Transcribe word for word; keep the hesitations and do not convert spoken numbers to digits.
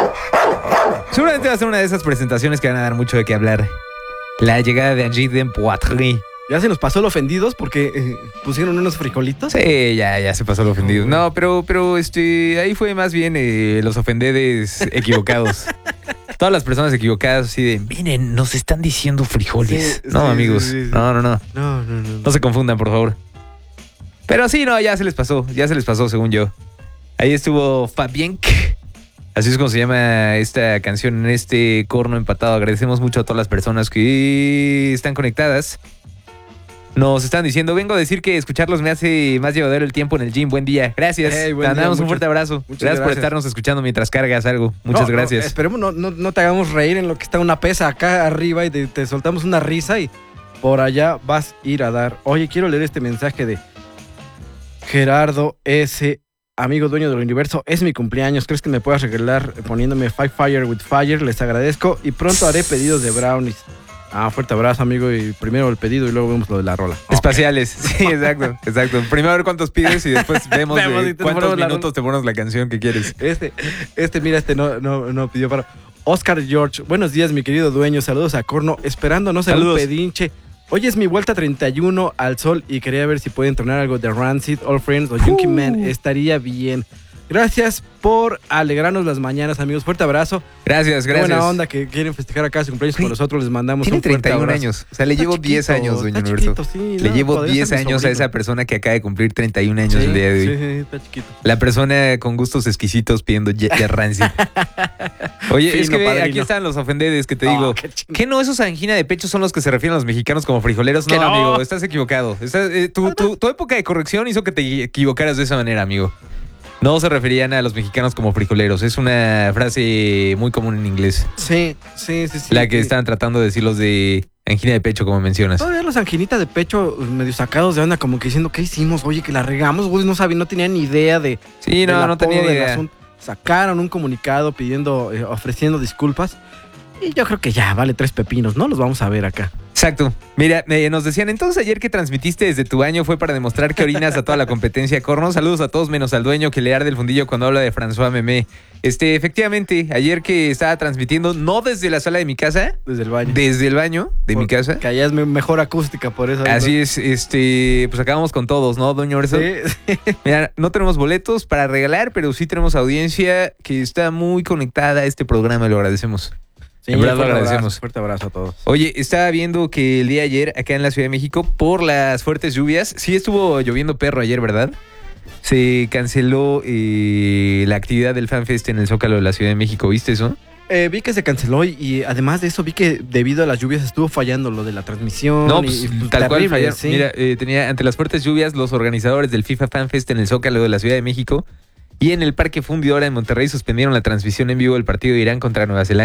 Seguramente va a ser una de esas presentaciones que van a dar mucho de qué hablar. La llegada de Angie de Poitry. Ya se nos pasó el ofendidos porque eh, pusieron unos frijolitos. Sí, ya, ya se pasó el ofendido. No, pero, pero este, ahí fue más bien eh, los ofendedes equivocados. Todas las personas equivocadas así de, miren, nos están diciendo frijoles. Sí, no, sí, amigos, sí, sí, sí. no, no, no. No, no, no. No se confundan, por favor. Pero sí, no, ya se les pasó, ya se les pasó, según yo. Ahí estuvo Fabienk. Así es como se llama esta canción en este corno empatado. Agradecemos mucho a todas las personas que están conectadas. Nos están diciendo, vengo a decir que escucharlos me hace más llevadero el tiempo en el gym. Buen día. Gracias. Hey, te buen mandamos día, un muchas- fuerte abrazo. muchas Gracias, por gracias. estarnos escuchando mientras cargas algo. Muchas No, gracias. no, esperemos no, no, no te hagamos reír en lo que está una pesa acá arriba y te, te soltamos una risa y por allá vas a ir a dar. Oye, quiero leer este mensaje de Gerardo S., amigo dueño del universo. Es mi cumpleaños. ¿Crees que me puedas regalar poniéndome Five Fire with Fire? Les agradezco y pronto haré pedidos de brownies. Ah, fuerte abrazo, amigo. Y primero el pedido y luego vemos lo de la rola. Oh. Espaciales. Sí, exacto, exacto. Primero a ver cuántos pides y después vemos, Vemos de si te cuántos ponemos la minutos te pones la canción que quieres. Este, este, mira, este no, no, no pidió para. Oscar George, buenos días, mi querido dueño. Saludos a Corno. Esperando no ser un Saludos. pedinche. Hoy es mi vuelta treinta y uno al sol y quería ver si puede entrenar algo de Rancid, All Friends o Junkie Uh. Man. Estaría bien. Gracias por alegrarnos las mañanas, amigos. Fuerte abrazo. Gracias, Qué gracias. buena onda que quieren festejar acá su cumpleaños con Güey, nosotros. Les mandamos Tiene un fuerte treinta y un abrazo. años. O sea, le Está llevo diez chiquito, años, doña está Universo. chiquito, sí, Le no, llevo podría diez ser mi años a sobrino. esa persona que acaba de cumplir treinta y un años Sí, el día de hoy. sí, sí, está chiquito. La persona con gustos exquisitos pidiendo ya, ya Rancid. Oye, Fino, es que ve, padrino. aquí están los ofendedes que te Oh, digo. qué chingón. ¿Qué no? Esos angina de pecho son los que se refieren a los mexicanos como frijoleros. Que No, no. amigo, estás equivocado. Estás- eh, tu, tu- tu época de corrección hizo que te equivocaras de esa manera, amigo. No se referían a los mexicanos como frijoleros. Es una frase muy común en inglés. Sí, sí, sí, sí. La que Sí. estaban tratando de decir los de angina de pecho, como mencionas. Todavía los anginitas de pecho medio sacados de onda, como que diciendo, ¿qué hicimos? Oye, que la regamos, güey, no sabía, no tenía ni idea de. Sí, del no, no apodo tenía ni del idea. asunto. Sacaron un comunicado pidiendo, eh, ofreciendo disculpas. Y yo creo que ya, vale tres pepinos, ¿no? Los vamos a ver acá. Exacto. Mira, eh, nos decían, entonces ayer que transmitiste desde tu baño fue para demostrar que orinas a toda la competencia, Corno. Saludos a todos menos al dueño que le arde el fundillo cuando habla de François Memé. Este, efectivamente, ayer que estaba transmitiendo, no desde la sala de mi casa, Desde el baño. desde el baño de mi casa. Que allá es me- mejor acústica, por eso. Así es, este, pues acabamos con todos, ¿no, doña Orso? Sí, Mira, no tenemos boletos para regalar, pero sí tenemos audiencia que está muy conectada a este programa, lo agradecemos. sí, En verdad lo fuerte agradecemos. abrazo, fuerte abrazo a todos. Oye, estaba viendo que el día de ayer, acá en la Ciudad de México, por las fuertes lluvias, sí estuvo lloviendo perro ayer, ¿verdad? Se canceló eh, la actividad del FanFest en el Zócalo de la Ciudad de México, ¿viste eso? Eh, vi que se canceló y, y además de eso vi que debido a las lluvias estuvo fallando lo de la transmisión. No, y- pues, y, pues, tal cual terrible, fallaron. sí. Mira, eh, tenía ante las fuertes lluvias, los organizadores del FIFA FanFest en el Zócalo de la Ciudad de México y en el Parque Fundidora en Monterrey suspendieron la transmisión en vivo del partido de Irán contra Nueva Zelanda.